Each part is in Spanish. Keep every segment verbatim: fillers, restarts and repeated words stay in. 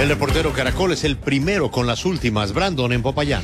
El reportero Caracol es el primero con las últimas. Brandon en Popayán.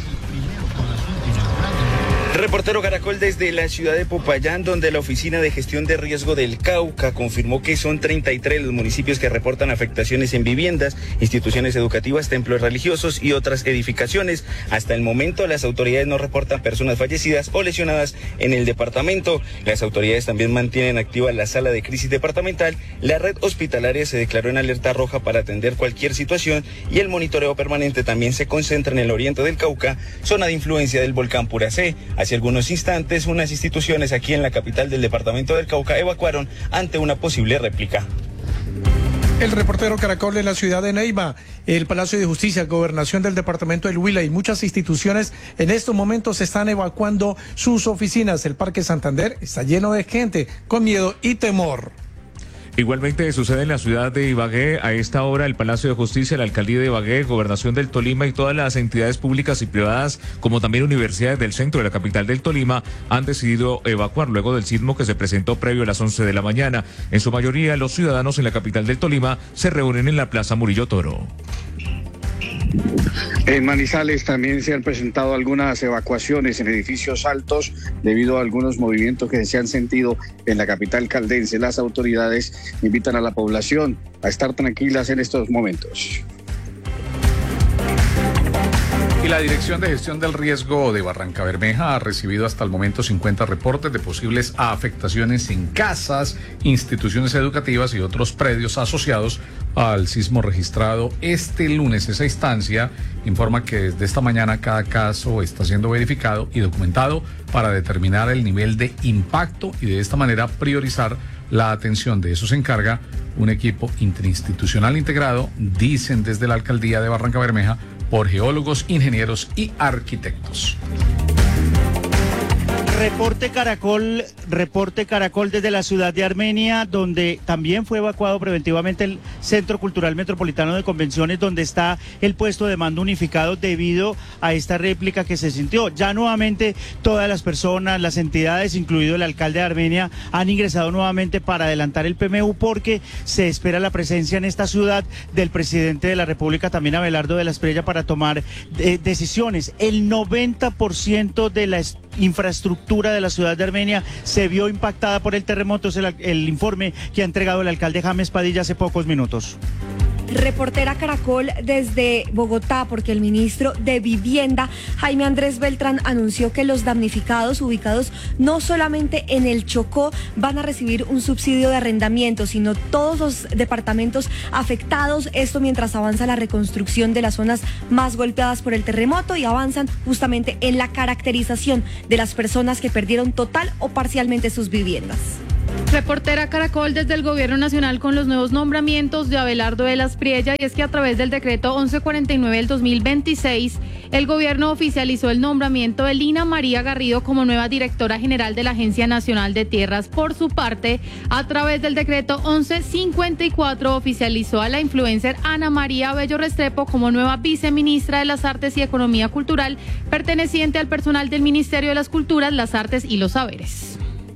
Reportero Caracol desde la ciudad de Popayán, donde la Oficina de Gestión de Riesgo del Cauca confirmó que son treinta y tres los municipios que reportan afectaciones en viviendas, instituciones educativas, templos religiosos y otras edificaciones. Hasta el momento, las autoridades no reportan personas fallecidas o lesionadas en el departamento. Las autoridades también mantienen activa la sala de crisis departamental. La red hospitalaria se declaró en alerta roja para atender cualquier situación y el monitoreo permanente también se concentra en el oriente del Cauca, zona de influencia del volcán Puracé. Hace algunos instantes, unas instituciones aquí en la capital del departamento del Cauca evacuaron ante una posible réplica. El reportero Caracol en la ciudad de Neiva, el Palacio de Justicia, Gobernación del departamento del Huila y muchas instituciones en estos momentos están evacuando sus oficinas. El Parque Santander está lleno de gente con miedo y temor. Igualmente sucede en la ciudad de Ibagué. A esta hora el Palacio de Justicia, la Alcaldía de Ibagué, Gobernación del Tolima y todas las entidades públicas y privadas, como también universidades del centro de la capital del Tolima, han decidido evacuar luego del sismo que se presentó previo a las once de la mañana. En su mayoría, los ciudadanos en la capital del Tolima se reúnen en la Plaza Murillo Toro. En Manizales también se han presentado algunas evacuaciones en edificios altos debido a algunos movimientos que se han sentido en la capital caldense. Las autoridades invitan a la población a estar tranquilas en estos momentos. Y la Dirección de Gestión del Riesgo de Barrancabermeja ha recibido hasta el momento cincuenta reportes de posibles afectaciones en casas, instituciones educativas y otros predios asociados al sismo registrado este lunes. Esa instancia informa que desde esta mañana cada caso está siendo verificado y documentado para determinar el nivel de impacto y de esta manera priorizar la atención. De eso se encarga un equipo interinstitucional integrado, dicen desde la Alcaldía de Barrancabermeja, por geólogos, ingenieros y arquitectos. Reporte Caracol, reporte Caracol desde la ciudad de Armenia, donde también fue evacuado preventivamente el Centro Cultural Metropolitano de Convenciones, donde está el puesto de mando unificado debido a esta réplica que se sintió. Ya nuevamente todas las personas, las entidades, incluido el alcalde de Armenia, han ingresado nuevamente para adelantar el P M U porque se espera la presencia en esta ciudad del presidente de la República, también Abelardo de la Espriella, para tomar eh, decisiones. El noventa por ciento de la infraestructura de la ciudad de Armenia se vio impactada por el terremoto. Es el, el informe que ha entregado el alcalde James Padilla hace pocos minutos. Reportera Caracol desde Bogotá, porque el ministro de Vivienda, Jaime Andrés Beltrán, anunció que los damnificados ubicados no solamente en el Chocó van a recibir un subsidio de arrendamiento, sino todos los departamentos afectados. Esto mientras avanza la reconstrucción de las zonas más golpeadas por el terremoto y avanzan justamente en la caracterización de las personas que perdieron total o parcialmente sus viviendas. Reportera Caracol desde el Gobierno Nacional con los nuevos nombramientos de Abelardo de la Espriella, y es que a través del decreto once cuarenta y nueve del dos mil veintiséis, el gobierno oficializó el nombramiento de Lina María Garrido como nueva directora general de la Agencia Nacional de Tierras. Por su parte, a través del decreto once cincuenta y cuatro, oficializó a la influencer Ana María Bello Restrepo como nueva viceministra de las Artes y Economía Cultural, perteneciente al personal del Ministerio de las Culturas, las Artes y los Saberes.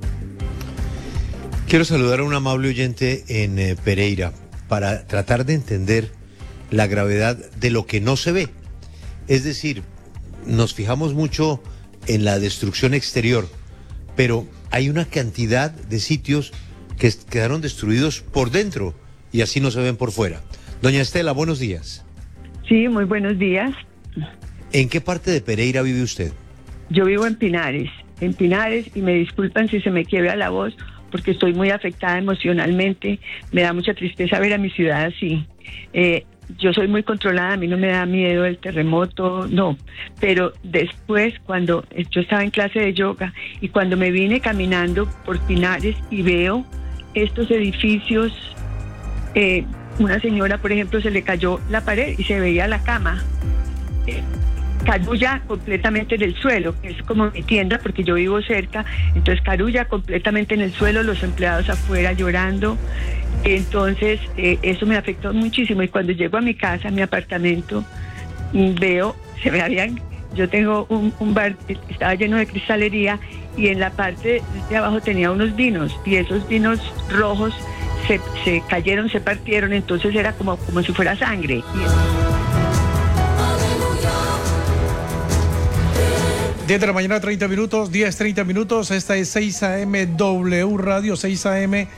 Quiero saludar a un amable oyente en eh, Pereira para tratar de entender la gravedad de lo que no se ve. Es decir, nos fijamos mucho en la destrucción exterior, pero hay una cantidad de sitios que quedaron destruidos por dentro y así no se ven por fuera. Doña Estela, buenos días. Sí, muy buenos días. ¿En qué parte de Pereira vive usted? Yo vivo en Pinares, en Pinares, y me disculpan si se me quiebra la voz, porque estoy muy afectada emocionalmente. Me da mucha tristeza ver a mi ciudad así. Eh, yo soy muy controlada, a mí no me da miedo el terremoto, no. Pero después, cuando yo estaba en clase de yoga y cuando me vine caminando por Pinares y veo estos edificios, eh, una señora, por ejemplo, se le cayó la pared y se veía la cama. Eh, carulla completamente en el suelo, que es como mi tienda porque yo vivo cerca, entonces carulla completamente en el suelo, los empleados afuera llorando. Entonces eh, eso me afectó muchísimo, y cuando llego a mi casa, a mi apartamento, veo, se me habían, yo tengo un, un bar, estaba lleno de cristalería, y en la parte de abajo tenía unos vinos, y esos vinos rojos se, se cayeron, se partieron, entonces era como, como si fuera sangre. diez de la mañana, treinta minutos, diez, treinta minutos, esta es seis A M W Radio, seis A M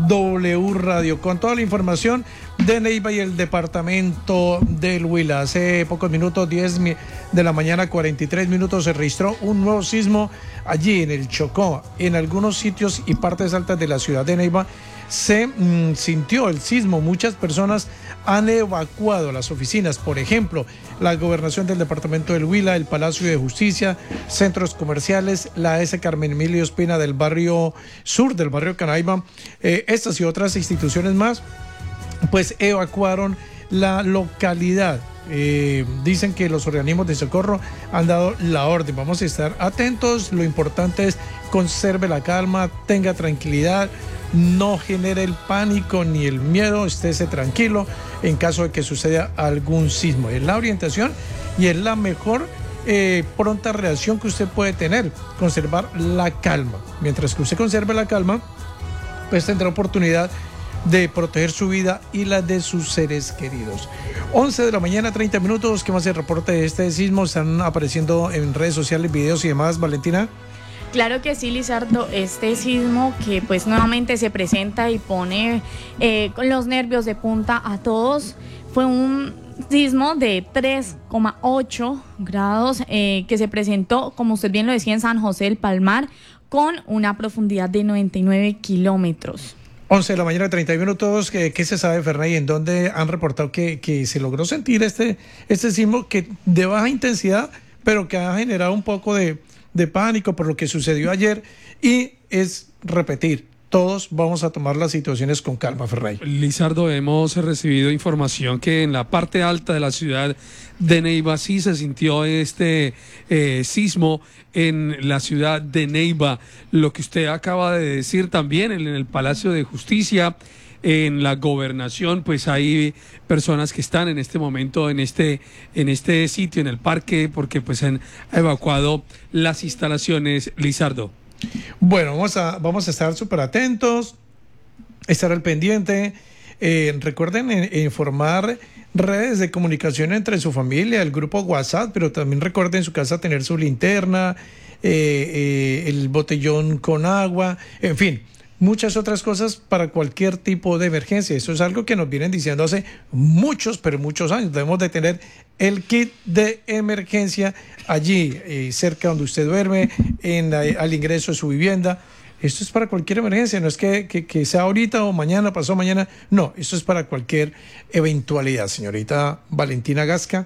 W Radio, con toda la información de Neiva y el departamento del Huila. Hace pocos minutos, diez de la mañana, cuarenta y tres minutos, se registró un nuevo sismo allí en el Chocó. En algunos sitios y partes altas de la ciudad de Neiva se mmm, sintió el sismo. Muchas personas han evacuado las oficinas, por ejemplo, la gobernación del departamento del Huila, el Palacio de Justicia, centros comerciales, la S. Carmen Emilio Espina del barrio sur, del barrio Canaima, eh, estas y otras instituciones más, pues evacuaron la localidad. Eh, dicen que los organismos de socorro han dado la orden. Vamos a estar atentos. Lo importante es conserve la calma, tenga tranquilidad, no genere el pánico ni el miedo, estése tranquilo en caso de que suceda algún sismo. Es la orientación y es la mejor eh, pronta reacción que usted puede tener, conservar la calma. Mientras que usted conserve la calma, pues tendrá oportunidad de proteger su vida y la de sus seres queridos. once de la mañana, treinta minutos. ¿Qué más el reporte de este sismo? Están apareciendo en redes sociales, videos y demás, Valentina. Claro que sí, Lizardo, este sismo que pues nuevamente se presenta y pone eh, con los nervios de punta a todos, fue un sismo de tres coma ocho grados eh, que se presentó, como usted bien lo decía, en San José del Palmar, con una profundidad de noventa y nueve kilómetros. once de la mañana, treinta minutos. ¿Qué, qué se sabe, Fernay? ¿En dónde han reportado que, que se logró sentir este, este sismo que de baja intensidad, pero que ha generado un poco de, de pánico por lo que sucedió ayer? Y es repetir, todos vamos a tomar las situaciones con calma, Fernay. Lizardo, hemos recibido información que en la parte alta de la ciudad de Neiva sí se sintió este eh, sismo en la ciudad de Neiva. Lo que usted acaba de decir también en el Palacio de Justicia, en la gobernación, pues hay personas que están en este momento en este en este sitio, en el parque, porque pues han evacuado las instalaciones, Lizardo. Bueno, vamos a, vamos a estar súper atentos, estar al pendiente. Eh, recuerden eh, informar redes de comunicación entre su familia, el grupo WhatsApp, pero también recuerden en su casa tener su linterna, eh, eh, el botellón con agua, en fin, muchas otras cosas para cualquier tipo de emergencia. Eso es algo que nos vienen diciendo hace muchos, pero muchos años. Debemos de tener el kit de emergencia allí, eh, cerca donde usted duerme, en la, al ingreso de su vivienda. Esto es para cualquier emergencia, no es que, que, que sea ahorita o mañana, pasó mañana, no, esto es para cualquier eventualidad. Señorita Valentina Gasca,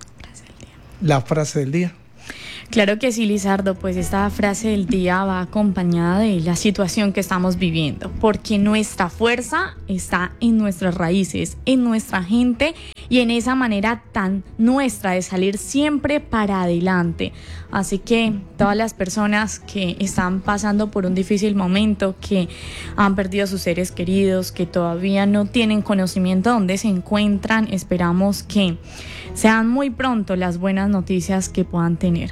la frase del día. Claro que sí, Lizardo, pues esta frase del día va acompañada de la situación que estamos viviendo, porque nuestra fuerza está en nuestras raíces, en nuestra gente y en esa manera tan nuestra de salir siempre para adelante. Así que todas las personas que están pasando por un difícil momento, que han perdido a sus seres queridos, que todavía no tienen conocimiento de dónde se encuentran, esperamos que sean muy pronto las buenas noticias que puedan tener.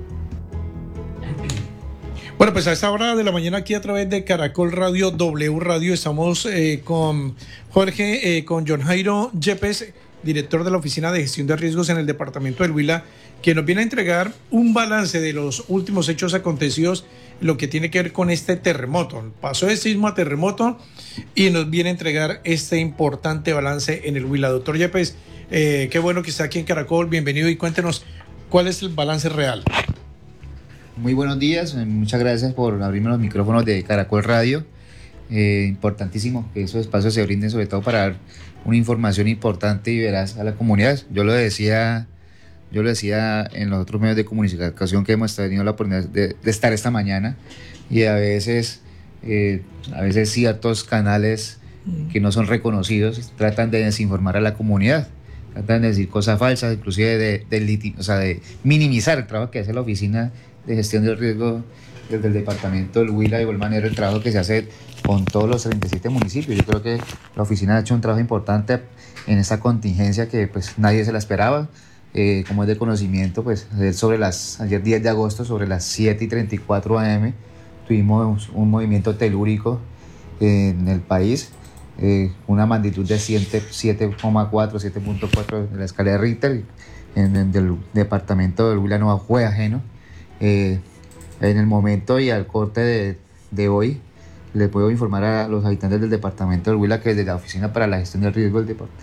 Bueno, pues a esta hora de la mañana aquí a través de Caracol Radio, W Radio, estamos eh, con Jorge, eh, con John Jairo Yepes, director de la Oficina de Gestión de Riesgos en el departamento del Huila, que nos viene a entregar un balance de los últimos hechos acontecidos, lo que tiene que ver con este terremoto. Pasó de sismo a terremoto y nos viene a entregar este importante balance en el Huila. Doctor Yepes, eh, qué bueno que está aquí en Caracol, bienvenido y cuéntenos cuál es el balance real. Muy buenos días, muchas gracias por abrirme los micrófonos de Caracol Radio. Eh, importantísimo que esos espacios se brinden, sobre todo para dar una información importante y veraz a la comunidad. Yo lo decía, yo lo decía en los otros medios de comunicación que hemos tenido la oportunidad de, de estar esta mañana, y a veces, eh, a veces ciertos canales que no son reconocidos tratan de desinformar a la comunidad, tratan de decir cosas falsas, inclusive de, de, o sea, de minimizar el trabajo que hace la Oficina de Gestión del Riesgo desde el departamento del Huila, de igual manera el trabajo que se hace con todos los treinta y siete municipios. Yo creo que la oficina ha hecho un trabajo importante en esta contingencia que pues nadie se la esperaba. Eh, como es de conocimiento, pues sobre las, ayer diez de agosto, sobre las siete y treinta y cuatro a eme, tuvimos un movimiento telúrico en el país, eh, una magnitud de siete coma cuatro, siete punto cuatro de la escala de Richter, en, en el departamento del Huila no fue ajeno. Eh, en el momento y al corte de, de hoy, le puedo informar a los habitantes del departamento del Huila que desde la Oficina para la Gestión del Riesgo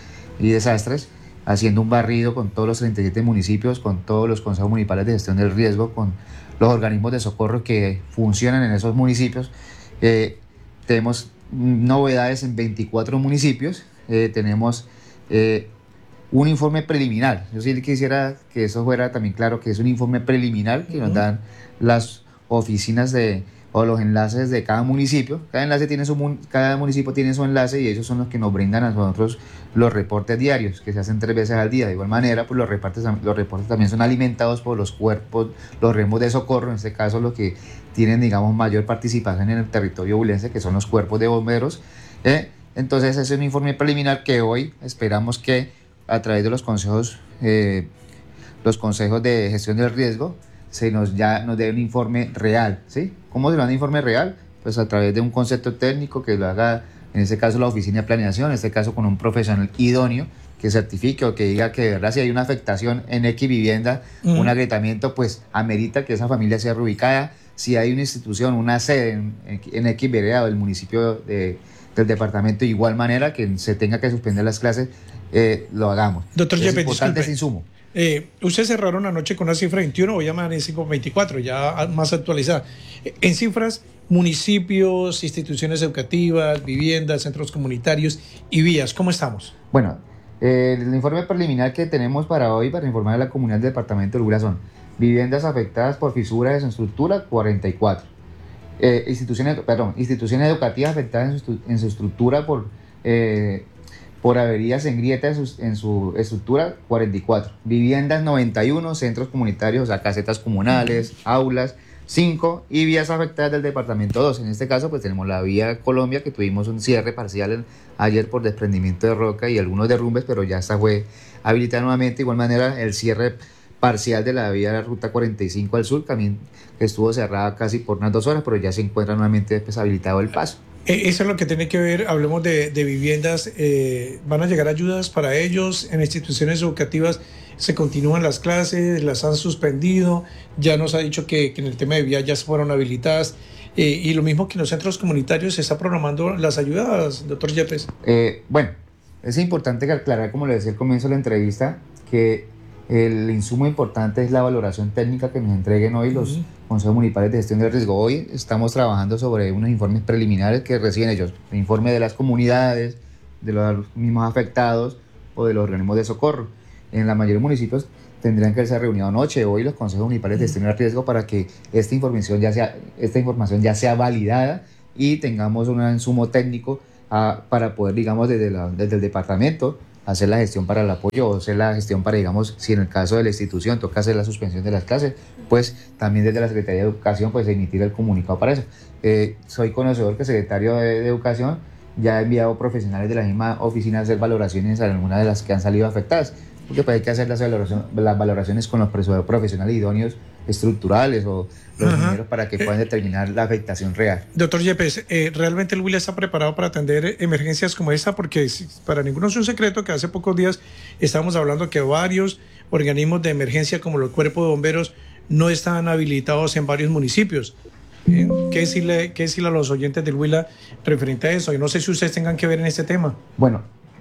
y Desastres, haciendo un barrido con todos los treinta y siete municipios, con todos los consejos municipales de gestión del riesgo, con los organismos de socorro que funcionan en esos municipios. Eh, tenemos novedades en veinticuatro municipios, eh, tenemos eh, un informe preliminar. Yo sí quisiera que eso fuera también claro, que es un informe preliminar que nos dan las oficinas de o los enlaces de cada municipio. Cada enlace tiene su, cada municipio tiene su enlace y ellos son los que nos brindan a nosotros los reportes diarios, que se hacen tres veces al día. De igual manera, pues los reportes, los reportes también son alimentados por los cuerpos, los remos de socorro, en este caso los que tienen, digamos, mayor participación en el territorio huilense, que son los cuerpos de bomberos. ¿eh? Entonces, ese es un informe preliminar que hoy esperamos que a través de los consejos, eh, los consejos de gestión del riesgo, se nos ya nos dé un informe real, ¿sí? ¿Cómo se da un informe real? Pues a través de un concepto técnico que lo haga, en este caso la oficina de planeación, en este caso con un profesional idóneo que certifique o que diga que de verdad si hay una afectación en X vivienda, uh-huh. un agrietamiento, pues amerita que esa familia sea reubicada. Si hay una institución, una sede en, en X vereda del municipio de, del departamento, de igual manera que se tenga que suspender las clases, eh, lo hagamos. Doctor es Yepes, importante disculpe. ese insumo. Eh, usted cerraron anoche con una cifra veintiuno, hoy amanece con veinticuatro, ya más actualizada. En cifras, municipios, instituciones educativas, viviendas, centros comunitarios y vías, ¿cómo estamos? Bueno, eh, el informe preliminar que tenemos para hoy, para informar a la comunidad del departamento del Huila, son viviendas afectadas por fisuras en su estructura, cuarenta y cuatro. Eh, instituciones, perdón, instituciones educativas afectadas en su, en su estructura por... Eh, por averías en grieta en su, en su estructura, cuarenta y cuatro. Viviendas, noventa y uno. Centros comunitarios, o sea, casetas comunales, aulas, cinco. Y vías afectadas del departamento, dos. En este caso, pues tenemos la vía Colombia, que tuvimos un cierre parcial en, ayer por desprendimiento de roca y algunos derrumbes, pero ya esta fue habilitada nuevamente. De igual manera, el cierre parcial de la vía de la ruta cuarenta y cinco al sur, también que estuvo cerrada casi por unas dos horas, pero ya se encuentra nuevamente pues, habilitado el paso. Eso es lo que tiene que ver, hablemos de, de viviendas, eh, ¿van a llegar ayudas para ellos? En instituciones educativas se continúan las clases, las han suspendido, ya nos ha dicho que, que en el tema de vías ya se fueron habilitadas, eh, y lo mismo que en los centros comunitarios se está programando las ayudas, doctor Yepes. Eh, bueno, es importante aclarar, como le decía al comienzo de la entrevista, que el insumo importante es la valoración técnica que nos entreguen hoy los uh-huh. consejos municipales de gestión del riesgo. Hoy estamos trabajando sobre unos informes preliminares que reciben ellos, el informe de las comunidades, de los mismos afectados o de los organismos de socorro. En la mayoría de municipios tendrían que haberse reunido anoche hoy los consejos municipales de gestión del riesgo para que esta información ya sea, esta información ya sea validada y tengamos un insumo técnico a, para poder, digamos, desde, la, desde el departamento hacer la gestión para el apoyo o hacer la gestión para, digamos, si en el caso de la institución toca hacer la suspensión de las clases, pues también desde la Secretaría de Educación pues emitir el comunicado para eso. Eh, soy conocedor que el Secretario de, de Educación ya ha enviado profesionales de la misma oficina a hacer valoraciones a algunas de las que han salido afectadas, porque pues hay que hacer las, valoración, las valoraciones con los profesionales idóneos estructurales o los uh-huh. ingenieros para que puedan determinar la afectación real. Doctor Yepes, eh, ¿realmente el Huila está preparado para atender emergencias como esta? Porque para ninguno es un secreto que hace pocos días estábamos hablando que varios organismos de emergencia como los cuerpos de bomberos no están habilitados en varios municipios. Eh, ¿qué, decirle, ¿Qué decirle a los oyentes del Huila referente a eso? Y no sé si ustedes tengan que ver en este tema. Bueno,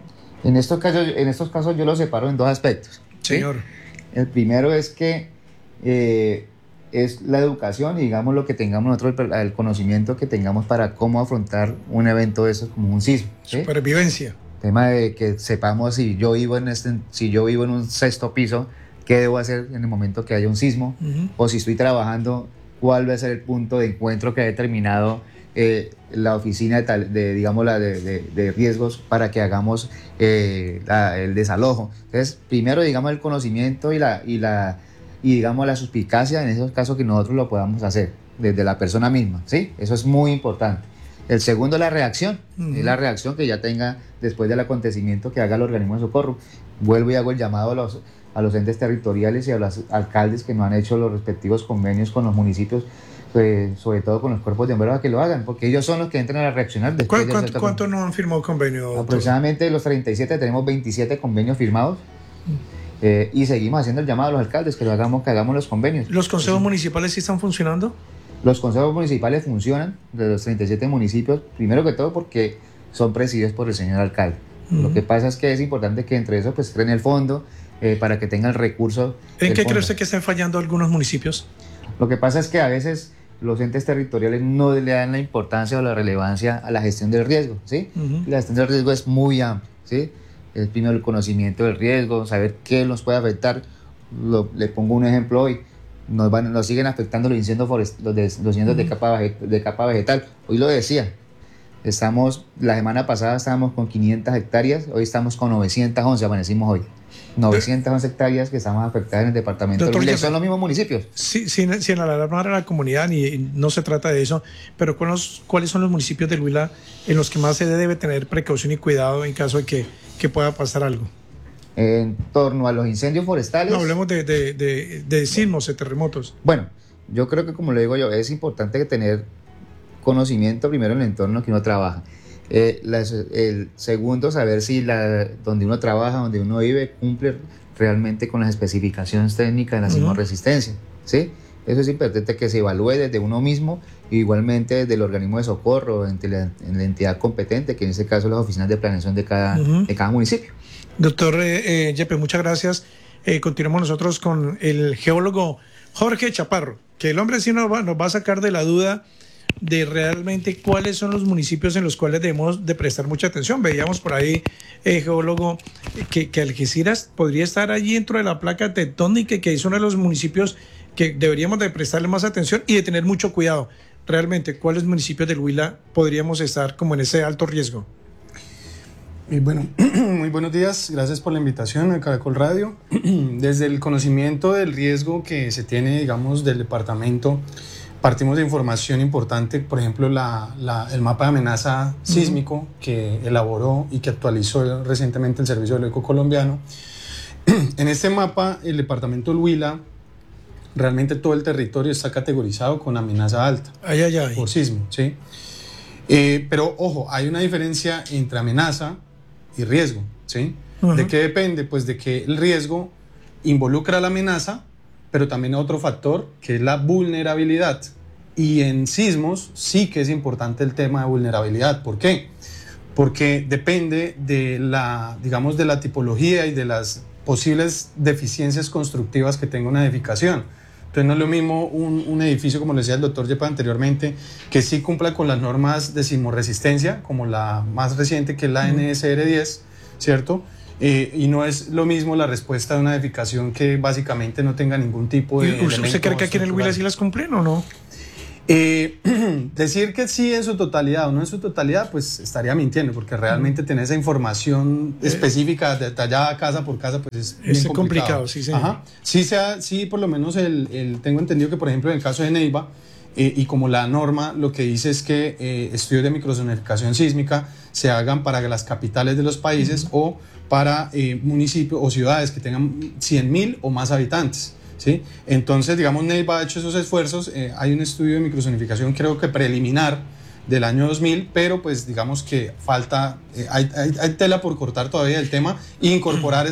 en estos casos, en estos casos yo lo separo en dos aspectos. ¿sí? Señor. El primero es que eh, es la educación y digamos lo que tengamos nosotros, el, el conocimiento que tengamos para cómo afrontar un evento de esos como un sismo. ¿sí? Supervivencia. Tema de que sepamos si yo vivo en este, si yo vivo en un sexto piso, qué debo hacer en el momento que haya un sismo, uh-huh. o si estoy trabajando, cuál va a ser el punto de encuentro que ha determinado eh, la oficina de, tal, de digamos la de, de, de riesgos para que hagamos eh, la, el desalojo. Entonces, primero digamos el conocimiento y la y la y digamos la suspicacia en esos casos que nosotros lo podamos hacer desde la persona misma, ¿sí? Eso es muy importante. El segundo, la reacción, uh-huh. es la reacción que ya tenga después del acontecimiento que haga el organismo de socorro. Vuelvo y hago el llamado a los a los entes territoriales y a los alcaldes que no han hecho los respectivos convenios con los municipios pues sobre todo con los cuerpos de bomberos a que lo hagan, porque ellos son los que entran a reaccionar después. ¿Cuánto, cuánto, ¿Cuánto no han firmado convenio, doctor? Aproximadamente de los treinta y siete tenemos veintisiete convenios firmados. Eh, y seguimos haciendo el llamado a los alcaldes que lo hagamos, que hagamos los convenios. ¿Los consejos sí. municipales sí están funcionando? Los consejos municipales funcionan de los treinta y siete municipios, primero que todo porque son presididos por el señor alcalde. Uh-huh. Lo que pasa es que es importante que entre eso pues creen el fondo eh, para que tengan el recurso. ¿En qué cree usted que están fallando algunos municipios? Lo que pasa es que a veces los entes territoriales no le dan la importancia o la relevancia a la gestión del riesgo, ¿sí? Uh-huh. La gestión del riesgo es muy amplia, ¿sí? Es primero el conocimiento del riesgo, saber qué nos puede afectar. Lo, le pongo un ejemplo hoy. Nos, van, nos siguen afectando los incendios, forest, los, de, los incendios uh-huh. de, capa vegetal, de capa vegetal. Hoy lo decía. Estamos, la semana pasada estábamos con quinientas hectáreas, hoy estamos con novecientas once, amanecimos hoy. novecientas once hectáreas que estamos afectadas en el departamento del Huila, son los mismos municipios. Sí, sin, sin alarmar a la comunidad, ni no se trata de eso, pero ¿cuáles, cuáles son los municipios del Huila en los que más se debe tener precaución y cuidado en caso de que, que pueda pasar algo? En torno a los incendios forestales. No, hablemos de, de, de, de sismos, de terremotos. Bueno, yo creo que como le digo yo, es importante tener conocimiento primero en el entorno que uno trabaja. Eh, la, el segundo, saber si la, donde uno trabaja, donde uno vive, cumple realmente con las especificaciones técnicas de la sismoresistencia, ¿sí? Eso es importante que se evalúe desde uno mismo, e igualmente desde el organismo de socorro, entre la, en la entidad competente, que en este caso las oficinas de planeación de cada, uh-huh. de cada municipio. Doctor eh, eh, Yepes, muchas gracias. Eh, continuamos nosotros con el geólogo Jorge Chaparro, que el hombre sí nos va, nos va a sacar de la duda de realmente cuáles son los municipios en los cuales debemos de prestar mucha atención. Veíamos por ahí, eh, geólogo, que, que Algeciras podría estar allí dentro de la placa tectónica, que es uno de los municipios que deberíamos de prestarle más atención y de tener mucho cuidado. Realmente, ¿cuáles municipios del Huila podríamos estar como en ese alto riesgo? Y bueno, muy buenos días, gracias por la invitación a Caracol Radio. Desde el conocimiento del riesgo que se tiene, digamos, del departamento, partimos de información importante, por ejemplo, la, la, el mapa de amenaza sísmico uh-huh. que elaboró y que actualizó recientemente el Servicio Geológico Colombiano. En este mapa, el departamento del Huila, realmente todo el territorio está categorizado con amenaza alta ay, ay, ay. por sismo, ¿sí? Eh, pero, ojo, hay una diferencia entre amenaza y riesgo, ¿sí? Uh-huh. ¿De qué depende? Pues de que el riesgo involucra la amenaza, pero también otro factor que es la vulnerabilidad. Y en sismos sí que es importante el tema de vulnerabilidad. ¿Por qué? Porque depende de la, digamos, de la tipología y de las posibles deficiencias constructivas que tenga una edificación. Entonces no es lo mismo un, un edificio, como le decía el doctor Yepes anteriormente, que sí cumpla con las normas de sismoresistencia, como la más reciente que es la N S R diez, ¿cierto? Eh, y no es lo mismo la respuesta de una edificación que básicamente no tenga ningún tipo de... ¿Usted cree que aquí en el Huila sí las cumplen o no? Eh, decir que sí en su totalidad o no en su totalidad, pues estaría mintiendo, porque realmente mm. tener esa información eh, específica, detallada casa por casa, pues es, es bien complicado. complicado sí, sí. Ajá. Sí, sea, sí, por lo menos el, el, tengo entendido que, por ejemplo, en el caso de Neiva, eh, y como la norma lo que dice es que eh, estudios de microzonificación sísmica se hagan para las capitales de los países mm. o para eh, municipios o ciudades que tengan cien mil o más habitantes, ¿sí? Entonces, digamos, Neiva ha hecho esos esfuerzos. Eh, hay un estudio de microzonificación, creo que preliminar, del año dos mil, pero pues digamos que falta, eh, hay, hay, hay tela por cortar todavía del tema e incorporar